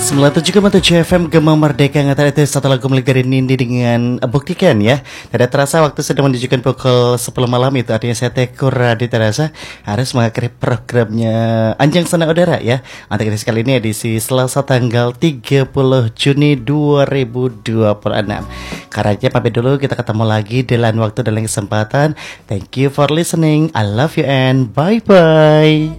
97,7 FM Gema Merdeka Ngata itu satu lagu milik dari Nindi dengan Buktikan ya. Tidak terasa waktu sudah menunjukkan pukul 10 malam, itu artinya saya Tekur Radit terasa harus mengakhiri programnya Anjang Sana Udara ya. Untuk edisi kali ini edisi Selasa tanggal 30 Juni 2026. Karena pamit dulu, kita ketemu lagi di lain waktu dan lain kesempatan. Thank you for listening. I love you and bye bye.